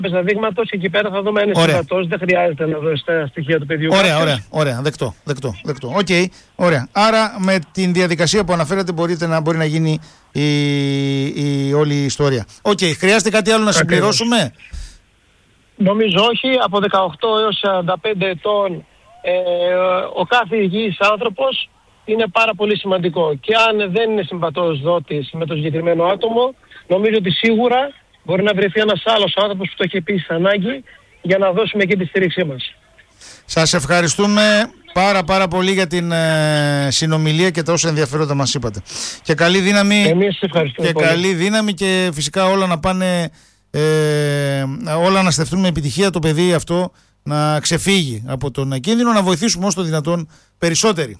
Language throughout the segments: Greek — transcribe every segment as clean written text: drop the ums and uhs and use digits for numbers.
έπαιζα δείγματος και εκεί πέρα θα δούμε αν είναι συμβατός. Δεν χρειάζεται να δώσει τα στοιχεία του παιδιού. Ωραία. Δεκτό. Οκ, ωραία. Άρα με την διαδικασία που αναφέρατε μπορεί να γίνει η όλη η ιστορία. Οκ, χρειάζεται κάτι άλλο να συμπληρώσουμε? Νομίζω όχι. Από 18 έως 45 ετών ο κάθε υγιής άνθρωπος είναι πάρα πολύ σημαντικό. Και αν δεν είναι συμβατός δότης με το συγκεκριμένο άτομο, νομίζω ότι σίγουρα μπορεί να βρεθεί ένας άλλος άνθρωπος που το έχει επίσης ανάγκη για να δώσουμε και τη στήριξή μας. Σας ευχαριστούμε πάρα πολύ για την συνομιλία και τα όσα ενδιαφέροντα μας είπατε. Και καλή δύναμη. Εμείς ευχαριστούμε πολύ. Καλή δύναμη και φυσικά όλα να πάνε, όλα να στεφτούν με επιτυχία, το παιδί αυτό να ξεφύγει από τον κίνδυνο, να βοηθήσουμε όσο το δυνατόν περισσότεροι.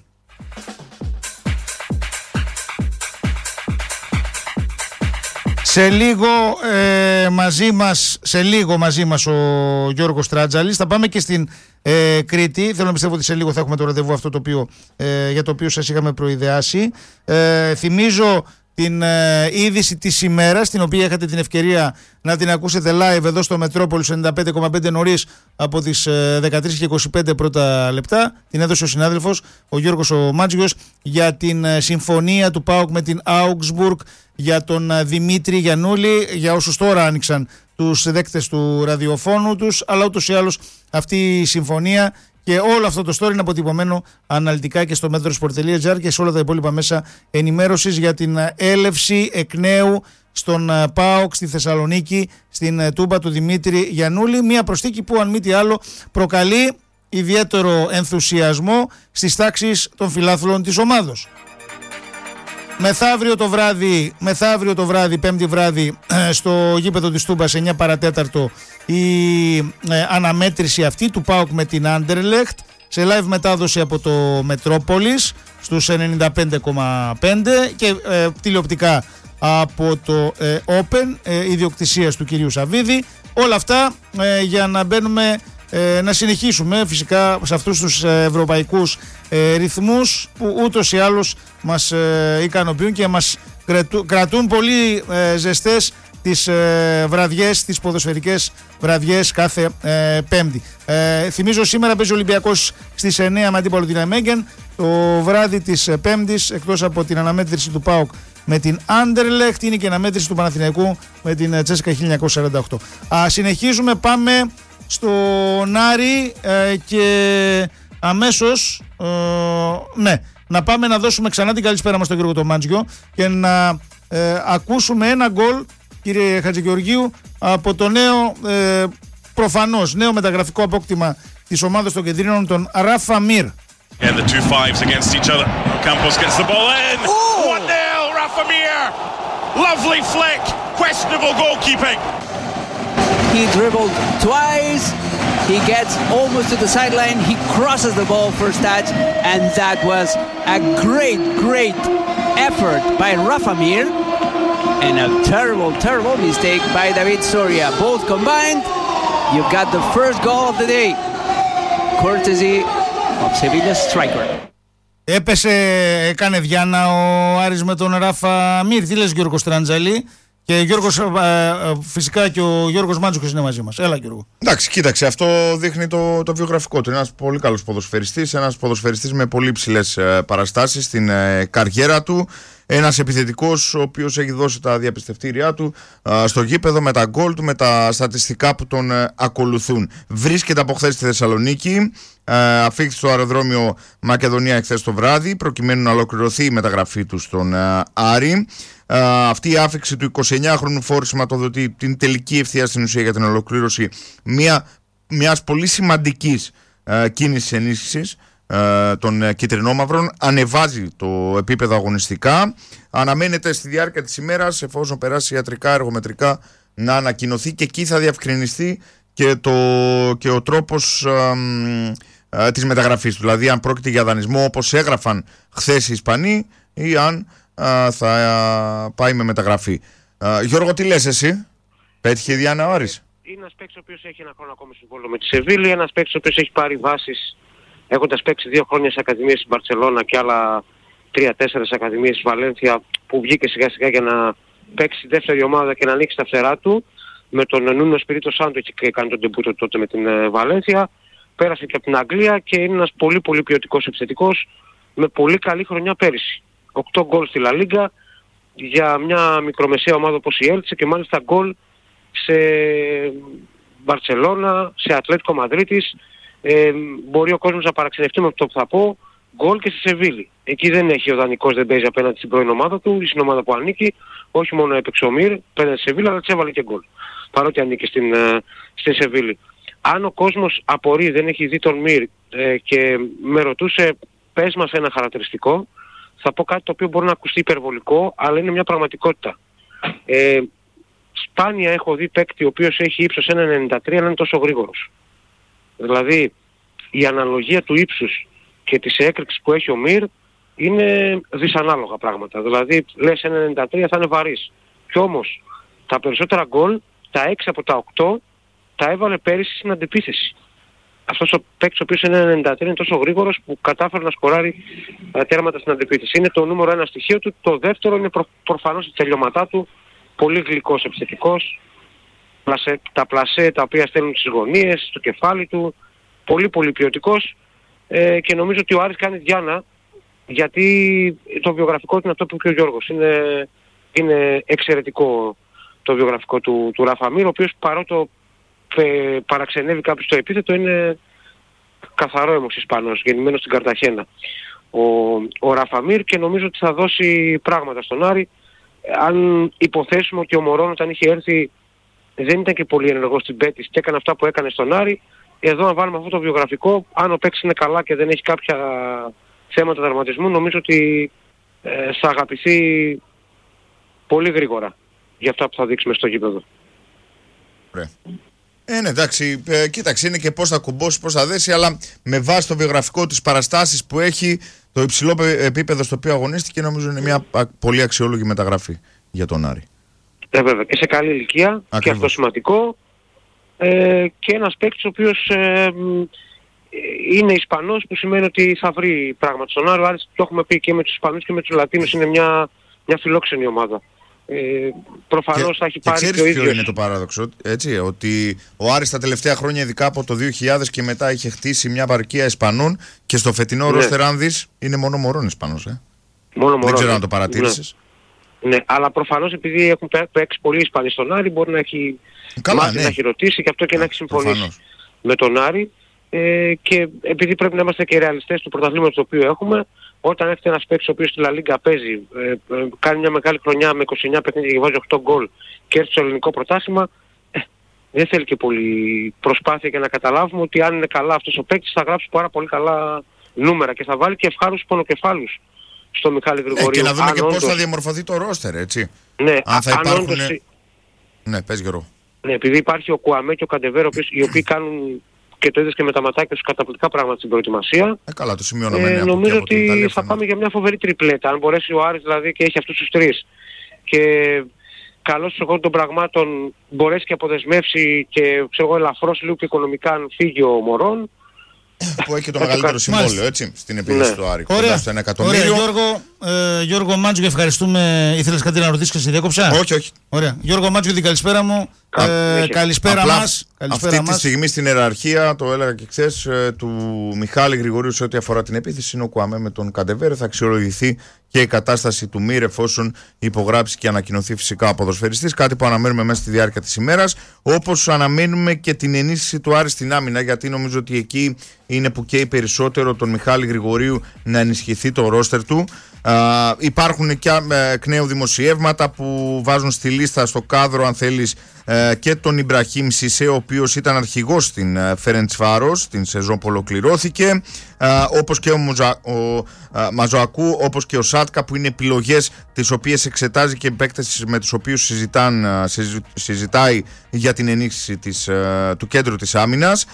Σε λίγο μαζί μας ο Γιώργος Τράτζαλης. Θα πάμε και στην Κρήτη. Θέλω να πιστεύω ότι σε λίγο θα έχουμε το ραντεβού αυτό για το οποίο σας είχαμε προειδεάσει. Θυμίζω την είδηση της ημέρας, την οποία είχατε την ευκαιρία να την ακούσετε live εδώ στο Μετρόπολης 95,5 νωρίς από τις 13:25 πρώτα λεπτά. Την έδωσε ο συνάδελφος, ο Γιώργος ο Μάτζιος, για την συμφωνία του ΠΑΟΚ με την Augsburg, για τον Δημήτρη Γιαννούλη, για όσους τώρα άνοιξαν τους δέκτες του ραδιοφώνου τους, αλλά ούτως ή άλλως αυτή η συμφωνία και όλο αυτό το story είναι αποτυπωμένο αναλυτικά και στο metrosport.gr και σε όλα τα υπόλοιπα μέσα ενημέρωσης για την έλευση εκ νέου στον ΠΑΟΚ στη Θεσσαλονίκη, στην Τούμπα του Δημήτρη Γιαννούλη. Μια προσθήκη που αν μη τι άλλο προκαλεί ιδιαίτερο ενθουσιασμό στις τάξεις των φιλάθλων της ομάδος. Μεθαύριο το βράδυ, Πέμπτη βράδυ, στο γήπεδο της Τούμπας 9 παρατέταρτο, η αναμέτρηση αυτή του ΠΑΟΚ με την Anderlecht σε live μετάδοση από το Μετρόπολης στους 95,5 και τηλεοπτικά από το Open ιδιοκτησίας του κυρίου Σαββίδη. Όλα αυτά για να μπαίνουμε, να συνεχίσουμε φυσικά σε αυτούς τους ευρωπαϊκούς ρυθμούς που ούτως ή άλλως μας ικανοποιούν και μας κρατούν πολύ ζεστές τις βραδιές, τις ποδοσφαιρικές βραδιές κάθε Πέμπτη. Θυμίζω σήμερα παίζει ο Ολυμπιακός στις 9 με αντίπαλο την Αμέγγεν. Το βράδυ της Πέμπτης, εκτός από την αναμέτρηση του ΠΑΟΚ με την Anderlecht, είναι και η αναμέτρηση του Παναθηναϊκού με την Τσέσκα 1948. Συνεχίζουμε, πάμε στον Άρη και αμέσως να πάμε να δώσουμε ξανά την καλησπέρα μας στον Γιώργο το Μάντζιο και να ακούσουμε ένα γκολ, κύριε Χατζηγεωργίου, από το νέο, προφανώς νέο μεταγραφικό απόκτημα της ομάδας των Κεντρίνων, τον Ράφα Μίρ. And the two fives against each other. Campos gets the ball in. 1-0, Rafa Mir. Lovely flick. Questionable goalkeeping. He dribbled twice. He gets almost to the sideline. He crosses the ball first touch, and that was a great effort by Rafa Mir, and a terrible mistake by David Soria. Both combined, you've got the first goal of the day, courtesy of Sevilla's striker. Έκανε διάνα ο Άρης με τον Ράφα Μίρ. Τι λες, Γιώργο Τράντζαλη? Και Γιώργος, φυσικά και ο Γιώργος Μάντζουκος είναι μαζί μας. Έλα, Γιώργο. Εντάξει, κοίταξε, αυτό δείχνει το βιογραφικό του. Είναι ένας πολύ καλός ποδοσφαιριστής, ένας ποδοσφαιριστής με πολύ ψηλές παραστάσεις στην καριέρα του. Ένας επιθετικός ο οποίος έχει δώσει τα διαπιστευτήριά του στο γήπεδο με τα γκολ του, με τα στατιστικά που τον ακολουθούν. Βρίσκεται από χθες στη Θεσσαλονίκη. Αφήχθη στο αεροδρόμιο Μακεδονία εχθές το βράδυ, προκειμένου να ολοκληρωθεί η μεταγραφή του στον Άρη. Αυτή η άφηξη του 29χρονου φόρου σηματοδοτεί την τελική ευθεία στην ουσία για την ολοκλήρωση μιας πολύ σημαντικής κίνησης ενίσχυσης των κυτρινόμαυρων. Ανεβάζει το επίπεδο αγωνιστικά. Αναμένεται στη διάρκεια της ημέρας, εφόσον περάσει ιατρικά, εργομετρικά, να ανακοινωθεί και εκεί θα διευκρινιστεί και ο τρόπος της μεταγραφής του. Δηλαδή αν πρόκειται για δανεισμό όπως έγραφαν χθες οι Ισπανοί ή αν θα πάει με μεταγραφή. Γιώργο, τι λες εσύ? Πέτυχε η Διάνα ο Άρης? Είναι ένας παίκτης ο οποίος έχει ένα χρόνο ακόμη συμβόλαιο με τη Σεβίλη, ένας παίκτης ο οποίος έχει πάρει βάσεις έχοντας παίξει 2 χρόνια σε ακαδημίες στην Μπαρτσελώνα και άλλα 3-4 σε ακαδημίες στη Βαλένθια, που βγήκε σιγά σιγά για να παίξει δεύτερη ομάδα και να ανοίξει τα φτερά του. με τον Νούνο Σπιρίτο Σάντο και κάνει τον ντεμπούτο τότε με την Βαλένθια. Πέρασε και από την Αγγλία και είναι ένας πολύ πολύ ποιοτικός επιθετικός με πολύ καλή χρονιά πέρυσι. 8 γκολ στη Λα Λίγκα για μια μικρομεσαία ομάδα όπως η Έλτσε και μάλιστα γκολ σε Μπαρτσελώνα, σε Ατλέτικο Μαδρίτης. Μπορεί ο κόσμος να παραξενευτεί με αυτό που θα πω, γκολ και στη Σεβίλη. Εκεί δεν έχει ο δανεικός, δεν παίζει απέναντι στην πρώην ομάδα του, στην ομάδα που ανήκει. Όχι μόνο έπαιξε ο Μυρ πέναντι στη Σεβίλη, αλλά της έβαλε και γκολ. Παρότι ανήκει στην Σεβίλη. Αν ο κόσμος απορεί, δεν έχει δει τον Μυρ και με ρωτούσε πες μας ένα χαρακτηριστικό, θα πω κάτι το οποίο μπορεί να ακουστεί υπερβολικό, αλλά είναι μια πραγματικότητα. Σπάνια έχω δει παίκτη ο οποίος έχει ύψος 1,93 να είναι τόσο γρήγορος. Δηλαδή η αναλογία του ύψους και της έκρηξης που έχει ο Μυρ είναι δυσανάλογα πράγματα. Δηλαδή λες 1,93 θα είναι βαρύς. Κι όμως τα περισσότερα γκολ, τα 6 από τα 8 τα έβαλε πέρυσι στην αντεπίθεση. Αυτός ο παίκτης ο οποίος είναι 1,93 είναι τόσο γρήγορος που κατάφερε να σκοράρει τέρματα στην αντεπίθεση. Είναι το νούμερο 1 στοιχείο του. Το δεύτερο είναι προφανώς η τελειώματά του. Πολύ γλυκός επιθετικός. Τα πλασέ τα οποία στέλνουν στις γωνίες, στο κεφάλι του. Πολύ πολύ ποιοτικός. Και νομίζω ότι ο Άρης κάνει διάνα, γιατί το βιογραφικό του είναι αυτό που είπε ο Γιώργος. Είναι εξαιρετικό το βιογραφικό του Ράφα Μυρ, ο οποίος παρότι παραξενεύει κάποιος το επίθετο, είναι καθαρό αίμος Ισπανός, γεννημένος στην Καρταχένα ο Ράφα Μυρ, και νομίζω ότι θα δώσει πράγματα στον Άρη. Αν υποθέσουμε ότι ο Μωρόν όταν είχε έρθει δεν ήταν και πολύ ενεργός στην Μπέτις και έκανε αυτά που έκανε στον Άρη, εδώ να βάλουμε αυτό το βιογραφικό, αν ο παίκτης είναι καλά και δεν έχει κάποια θέματα δραματισμού, νομίζω ότι θα αγαπηθεί πολύ γρήγορα για αυτά που θα δείξουμε στο γήπεδο. Ωραία. Ναι, εντάξει, κοίταξε, είναι και πώς θα κουμπώσει, πώς θα δέσει, αλλά με βάση το βιογραφικό της παραστάσεις που έχει, το υψηλό επίπεδο στο οποίο αγωνίστηκε, νομίζω είναι μια πολύ αξιόλογη μεταγραφή για τον Άρη. Βέβαια, και σε καλή ηλικία. Ακριβώς. Και αυτό σημαντικό. Και ένας παίκτης ο οποίος είναι Ισπανός, που σημαίνει ότι θα βρει πράγματα στον Άρη. Ο Άρης, το έχουμε πει και με τους Ισπανούς και με τους Λατίνους, είναι μια φιλόξενη ομάδα. Προφανώς θα έχει πάρει και ο ίδιος. Ποιο είναι το παράδοξο, έτσι, ότι ο Άρης τα τελευταία χρόνια, ειδικά από το 2000 και μετά, είχε χτίσει μια παροικία Ισπανών και στο φετινό ρόστερ, αν δεις, είναι μόνο Μωρόν Ισπανός. Μόνο δεν ξέρω αν το παρατήρησες. Ναι, αλλά προφανώς επειδή έχουν παίξει πολλοί Ισπανοί στον Άρη, μπορεί να έχει μάθει, να έχει ρωτήσει και αυτό και να έχει συμφωνήσει με τον Άρη. Και επειδή πρέπει να είμαστε και ρεαλιστές του πρωταθλήματος το οποίο έχουμε, όταν έρχεται ένας παίκτης ο οποίος στη Λα Λίγκα παίζει, κάνει μια μεγάλη χρονιά με 29 παιχνίδια και βάζει 8 γκολ και έρθει στο ελληνικό πρωτάθλημα, δεν θέλει και πολύ προσπάθεια για να καταλάβουμε ότι αν είναι καλά αυτός ο παίκτης θα γράψει πάρα πολύ καλά νούμερα και θα βάλει και ευχάρους πονοκεφάλους στο Μιχάλη Γρηγορίου. Και να δούμε και πώς θα διαμορφωθεί το ρόστερ, έτσι. Ναι, αν θα υπάρχουν... Ναι, πες Γιώργο. Ναι, επειδή υπάρχει ο Κουαμέ και ο Καντεβέρο, οι οποίοι κάνουν, και το είδες και με τα ματάκια τους, καταπληκτικά πράγματα στην προετοιμασία. Καλά, το σημειώναμε. Νομίζω ότι θα πάμε για μια φοβερή τριπλέτα. Αν μπορέσει ο Άρης δηλαδή και έχει αυτούς τους τρεις και καλώς εγώ των πραγμάτων μπορέσει και αποδεσμεύσει και ξέρω ελαφρώς λίγο και οικονομικά αν φύγει ο Μωρόν. Που έχει το μεγαλύτερο συμβόλαιο, έτσι, στην επίδυση του Άρη. Ωραία. Στο 1 εκατομμύριο. Ωραία, Γιώργο Μάντζο, ευχαριστούμε. Ήθελες κάτι να ρωτήσεις και σε διέκοψα? Όχι. Ωραία. Γιώργο Μάντζο, την καλησπέρα μου. Καλησπέρα μας. Αυτή τη στιγμή στην ιεραρχία, το έλεγα και χθες, του Μιχάλη Γρηγορίου σε ό,τι αφορά την επίθεση είναι ο Κουαμέ με τον Καντεβέρε. Θα αξιολογηθεί και η κατάσταση του Μυρ εφόσον υπογράψει και ανακοινωθεί φυσικά ο ποδοσφαιριστής. Κάτι που αναμένουμε μέσα στη διάρκεια της ημέρας. Όπως αναμένουμε και την ενίσχυση του Άρη στην άμυνα, γιατί νομίζω ότι εκεί είναι που καίει περισσότερο τον Μιχάλη Γρηγορίου να ενισχυθεί το ρόστερ του. Υπάρχουν και εκ νέου δημοσιεύματα που βάζουν στη λίστα, στο κάδρο αν θέλεις, και τον Ιμπραχήμ Σισέ, ο οποίος ήταν αρχηγός στην Φερεντσβάρος την σεζόν που ολοκληρώθηκε, όπως και ο Μαζοακού, όπως και ο Σάτκα, που είναι επιλογές τις οποίες εξετάζει και παίκτες με τους οποίους συζητάει για την ενίσχυση του κέντρου της άμυνας.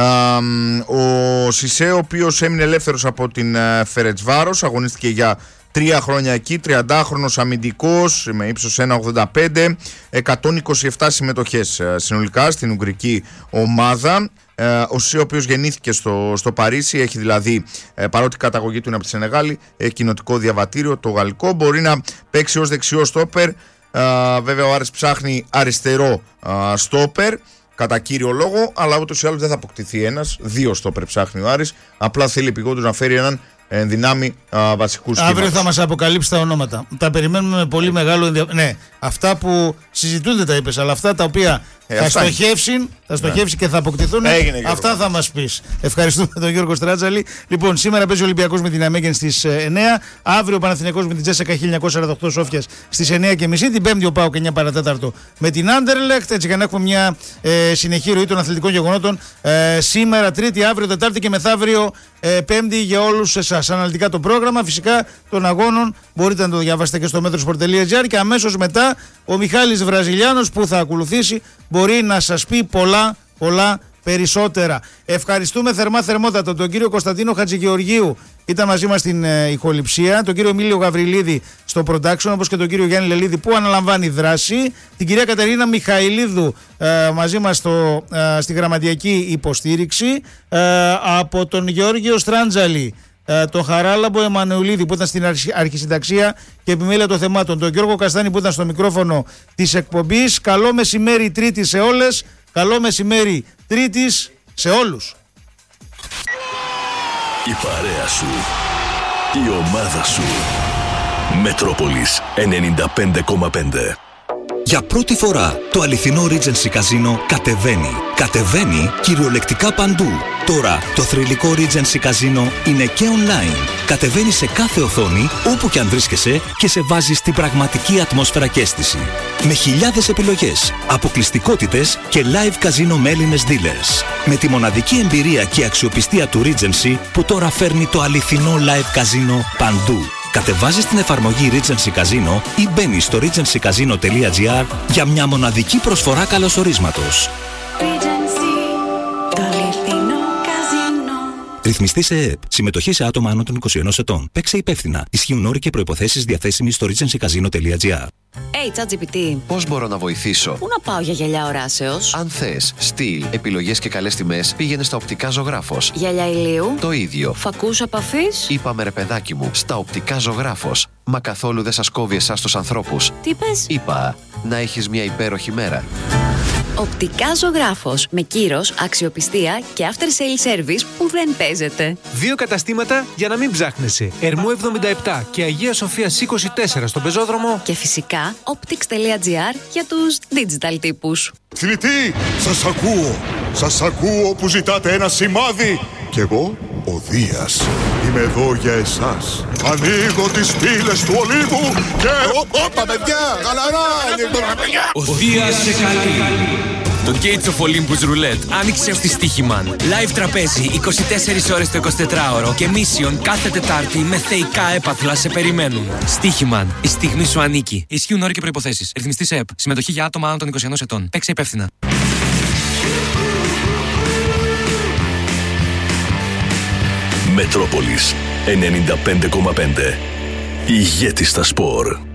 Ο Σισέ, ο οποίος έμεινε ελεύθερος από την Φερεντσβάρος, αγωνίστηκε για 3 χρόνια εκεί, 30χρονος αμυντικός με ύψος 1,85, 127 συμμετοχές συνολικά στην ουγγρική ομάδα. Ο Σισέ, ο οποίος γεννήθηκε στο Παρίσι, έχει δηλαδή, παρότι η καταγωγή του είναι από τη Σενεγάλη, κοινοτικό διαβατήριο, το γαλλικό. Μπορεί να παίξει ως δεξιό στόπερ Βέβαια ο Άρης ψάχνει αριστερό στόπερ κατά κύριο λόγο, αλλά ούτως ή άλλως δεν θα αποκτηθεί ένας. 2 στόπερ ψάχνει ο Άρης. Απλά θέλει επειγόντως να φέρει έναν δυνάμει βασικού σχήματος. Αύριο θα μας αποκαλύψει τα ονόματα. Τα περιμένουμε με πολύ μεγάλο ενδιαφέρον. Ναι, αυτά που συζητούνται τα είπες, αλλά αυτά τα οποία θα στοχεύσει και θα αποκτηθούν, αυτά θα μας πεις. Ευχαριστούμε τον Γιώργο Στράτζαλη. Λοιπόν, σήμερα παίζει ο Ολυμπιακός με την Αμέγεν στις 9. Αύριο ο Παναθηναϊκός με την Τζέσσεκα 1948 Σόφιας στις 9.30. Την Πέμπτη ο ΠΑΟΚ 9 παρατέταρτο με την Άντερλεχτ. Έτσι για να έχουμε μια συνεχή ροή των αθλητικών γεγονότων σήμερα, Τρίτη, αύριο, Τετάρτη και μεθαύριο Πέμπτη για όλους εσάς. Αναλυτικά το πρόγραμμα φυσικά των αγώνων μπορείτε να το διαβάσετε και στο metrosport.gr και αμέσως μετά ο Μιχάλης Βραζιλιάνος που θα ακολουθήσει μπορεί να σας πει πολλά περισσότερα. Ευχαριστούμε θερμότατα τον κύριο Κωνσταντίνο Χατζηγεωργίου, ήταν μαζί μας στην ηχοληψία, τον κύριο Εμίλιο Γαβριλίδη στο production, όπως και τον κύριο Γιάννη Λελίδη που αναλαμβάνει δράση, την κυρία Κατερίνα Μιχαηλίδου μαζί μας στη γραμματιακή υποστήριξη, από τον Γεώργιο Στράντζαλη, τον Χαράλαμπο Εμμανουηλίδη που ήταν στην αρχισυνταξία και επιμέλεια των θεμάτων, τον Γιώργο Καστάνη που ήταν στο μικρόφωνο της εκπομπής. Καλό μεσημέρι Τρίτη σε όλες, καλό μεσημέρι Τρίτης σε όλους. Η παρέα σου, η ομάδα σου. Μετρόπολης 95,5. Για πρώτη φορά το αληθινό Regency Casino κατεβαίνει. Κατεβαίνει κυριολεκτικά παντού. Τώρα το θρυλικό Regency Casino είναι και online. Κατεβαίνει σε κάθε οθόνη, όπου και αν βρίσκεσαι και σε βάζει στην πραγματική ατμόσφαιρα και αίσθηση. Με χιλιάδες επιλογές, αποκλειστικότητες και live casino με Έλληνες dealers. Με τη μοναδική εμπειρία και αξιοπιστία του Regency που τώρα φέρνει το αληθινό live casino παντού. Κατεβάζεις την εφαρμογή Regency Casino ή μπαίνεις στο regencycasino.gr για μια μοναδική προσφορά καλωσορίσματος. Ρυθμιστή σε ΕΕΠ. Συμμετοχή σε άτομα άνω των 21 ετών. Παίξε υπεύθυνα. Ισχύουν όροι και προϋποθέσεις διαθέσιμοι στο regencycasino.gr. ChatGPT. Πώς μπορώ να βοηθήσω? Πού να πάω για γυαλιά οράσεως? Αν θες, στυλ, επιλογές και καλές τιμές, πήγαινε στα Οπτικά Ζωγράφος. Γυαλιά ηλίου. Το ίδιο. Φακούς επαφής. Είπαμε ρε παιδάκι μου, στα Οπτικά Ζωγράφος. Μα καθόλου δεν σας κόβει εσάς τους ανθρώπους. Τι πες? Είπα, να έχεις μια υπέροχη μέρα. Οπτικά Ζωγράφος. Με κύρος, αξιοπιστία και after sale service που δεν παίζεται. 2 καταστήματα για να μην ψάχνεσαι. Ερμού 77 και Αγία Σοφίας 24 στον Πεζόδρομο. Και φυσικά optics.gr για τους digital τύπους. Θνητοί, σας ακούω που ζητάτε ένα σημάδι. Κι εγώ, ο Δίας, είμαι εδώ για εσάς. Ανοίγω τις πύλες του Ολύμπου και... Όπα παιδιά, χαλαρά! Ο Δίας σε καλεί. Το Gates of Olympus Roulette άνοιξε ως τη Στοίχημαν. Live τραπέζι 24 ώρες το 24ωρο και Mission κάθε Τετάρτη με θεϊκά έπαθλα σε περιμένουν. Στοίχημαν. Η στιγμή σου ανήκει. Ισχύουν όροι και προϋποθέσεις. Ρυθμιστή σε ΕΠ. Συμμετοχή για άτομα άνω των 21 ετών. Παίξε υπεύθυνα. Μετρόπολης 95,5. Ηγέτη στα σπορ.